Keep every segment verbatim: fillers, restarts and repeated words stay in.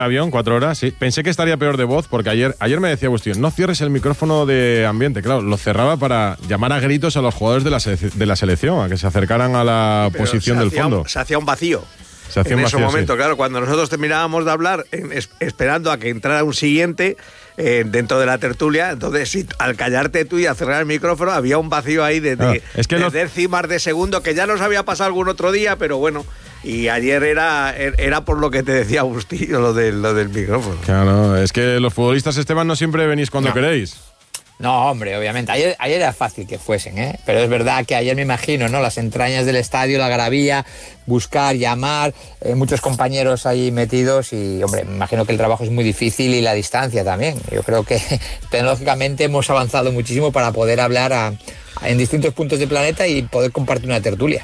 avión, cuatro horas, sí. Pensé que estaría peor de voz, porque ayer, ayer me decía Agustín, no cierres el micrófono de ambiente. Claro, lo cerraba para llamar a gritos a los jugadores de la, sele- de la selección, a que se acercaran a la Pero posición del hacía fondo. Un, se hacía un vacío. Se hacía en un ese vacío, momento, sí. claro, cuando nosotros terminábamos de hablar, en, es, esperando a que entrara un siguiente eh, dentro de la tertulia, entonces sí, al callarte tú y a cerrar el micrófono, había un vacío ahí de, Claro, de, es que de los... décimas de segundo, que ya nos había pasado algún otro día, pero bueno. Y ayer era, era por lo que te decía Agustín, lo, de, lo del micrófono. Claro, es que los futbolistas, Esteban, no siempre venís cuando no. queréis. No, hombre, obviamente. Ayer, ayer era fácil que fuesen, ¿eh? Pero es verdad que ayer me imagino, ¿no? Las entrañas del estadio, la gravilla, buscar, llamar, eh, muchos compañeros ahí metidos y, hombre, me imagino que el trabajo es muy difícil y la distancia también. Yo creo que tecnológicamente hemos avanzado muchísimo para poder hablar a, a, en distintos puntos del planeta y poder compartir una tertulia.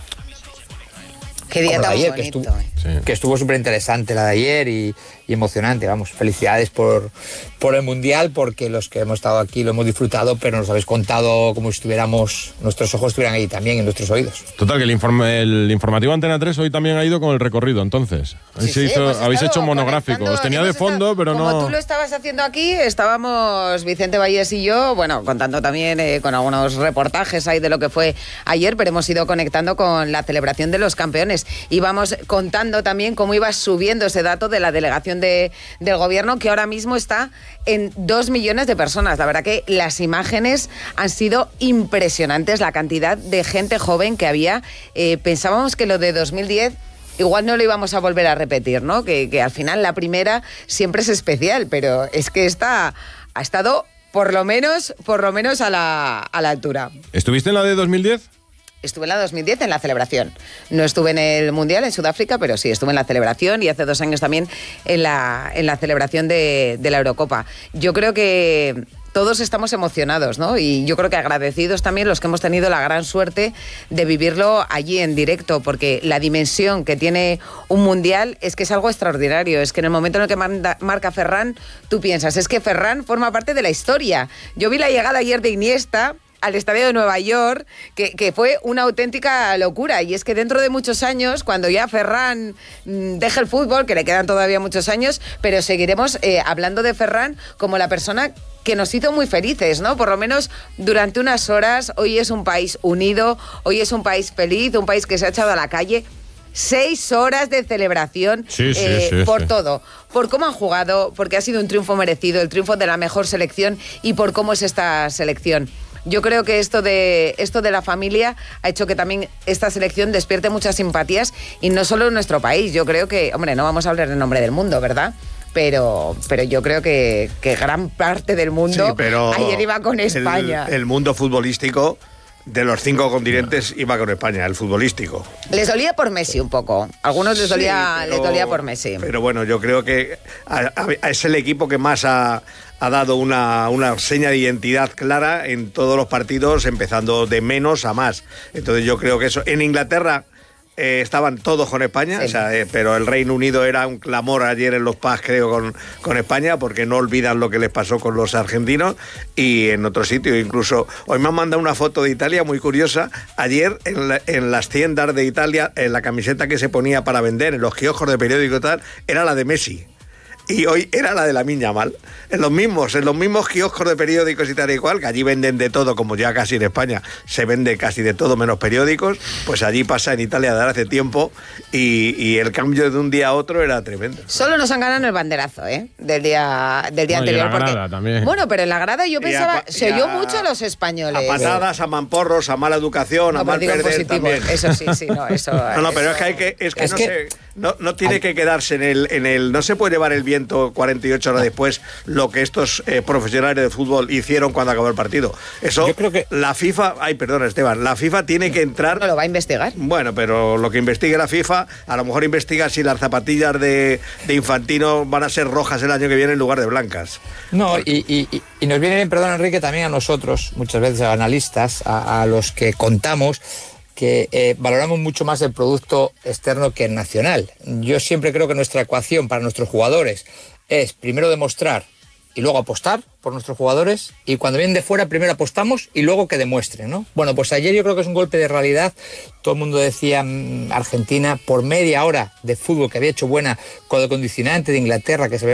Qué día tan ayer, bonito. Que estuvo, sí. que estuvo súper interesante la de ayer y, y emocionante. Vamos, felicidades por, por el Mundial, porque los que hemos estado aquí lo hemos disfrutado, pero nos habéis contado como si estuviéramos, nuestros ojos estuvieran ahí también, en nuestros oídos. Total, que el, informe, el informativo Antena tres hoy también ha ido con el recorrido, entonces. Sí, se sí, hizo, habéis hecho monográfico. Os tenía de fondo, estado, pero como no... Como tú lo estabas haciendo aquí, estábamos Vicente Vallés y yo, bueno, contando también eh, con algunos reportajes ahí de lo que fue ayer, pero hemos ido conectando con la celebración de los campeones. Íbamos contando también cómo iba subiendo ese dato de la delegación de, del gobierno, que ahora mismo está en dos millones de personas. La verdad que las imágenes han sido impresionantes, la cantidad de gente joven que había. Eh, pensábamos que lo de dos mil diez... igual no lo íbamos a volver a repetir, ¿no? Que, que al final la primera siempre es especial, pero es que esta ha estado por lo menos, por lo menos a la, a la altura. ¿Estuviste en la de dos mil diez? Estuve en la dos mil diez en la celebración. No estuve en el Mundial en Sudáfrica, pero sí, estuve en la celebración y hace dos años también en la, en la celebración de, de la Eurocopa. Yo creo que todos estamos emocionados, ¿no? Y yo creo que agradecidos también los que hemos tenido la gran suerte de vivirlo allí en directo, porque la dimensión que tiene un Mundial es que es algo extraordinario. Es que en el momento en el que manda, marca Ferran, tú piensas, es que Ferran forma parte de la historia. Yo vi la llegada ayer de Iniesta al estadio de Nueva York, que, que fue una auténtica locura, y es que dentro de muchos años, cuando ya Ferran mmm, deje el fútbol, que le quedan todavía muchos años, pero seguiremos eh, hablando de Ferran como la persona que nos hizo muy felices, ¿no? Por lo menos durante unas horas. Hoy es un país unido, hoy es un país feliz, un país que se ha echado a la calle. Seis horas de celebración sí, sí, eh, sí, por sí. todo, por cómo han jugado, porque ha sido un triunfo merecido, el triunfo de la mejor selección, y por cómo es esta selección. Yo creo que esto de, esto de la familia ha hecho que también esta selección despierte muchas simpatías, y no solo en nuestro país. Yo creo que, hombre, no vamos a hablar en nombre del mundo, ¿verdad? Pero, pero yo creo que, que gran parte del mundo sí, pero ayer iba con España. El, el mundo futbolístico de los cinco continentes iba con España, el futbolístico. Les dolía por Messi un poco. A algunos les dolía, sí, pero, les dolía por Messi. Pero bueno, yo creo que a, a, es el equipo que más ha, ha dado una, una seña de identidad clara en todos los partidos, empezando de menos a más. Entonces yo creo que eso... En Inglaterra eh, estaban todos con España, sí. o sea, eh, pero el Reino Unido era un clamor ayer en los pubs, creo, con, con España, porque no olvidan lo que les pasó con los argentinos, y en otros sitios. Incluso hoy me han mandado una foto de Italia muy curiosa. Ayer en, la, en las tiendas de Italia, en la camiseta que se ponía para vender en los kioscos de periódico y tal, era la de Messi. Y hoy era la de Lamine Yamal. En los mismos, en los mismos kioscos de periódicos y tal y cual, que allí venden de todo, como ya casi en España se vende casi de todo menos periódicos, pues allí pasa en Italia de hace tiempo, y, y el cambio de un día a otro era tremendo. Solo nos han ganado en el banderazo, ¿eh? Del día, del día no, anterior. Y en la grada porque, también. Bueno, pero en la grada yo pensaba, a, se oyó a, mucho a los españoles. A patadas, a mamporros, a mala educación, no, a mal perder positivo, también. Eso sí, sí, no, eso... No, no, pero eso, es que hay que... Es que, es no, que se, no, no tiene que quedarse en el, en el... No se puede llevar el viento cuarenta y ocho horas después lo que estos eh, profesionales de fútbol hicieron cuando acabó el partido. Eso, yo creo que la FIFA... Ay, perdona, Esteban. La FIFA tiene que entrar... No lo va a investigar. Bueno, pero lo que investigue la FIFA, a lo mejor investiga si las zapatillas de, de Infantino van a ser rojas el año que viene en lugar de blancas. No, y, y, y nos viene bien, perdón, Enrique, también a nosotros, muchas veces a analistas, a, a los que contamos, que eh, valoramos mucho más el producto externo que el nacional. Yo siempre creo que nuestra ecuación para nuestros jugadores es primero demostrar y luego apostar por nuestros jugadores, y cuando vienen de fuera primero apostamos y luego que demuestren, ¿no? Bueno, pues ayer yo creo que es un golpe de realidad. Todo el mundo decía mmm, Argentina, por media hora de fútbol que había hecho buena, con el condicionante de Inglaterra, que se ve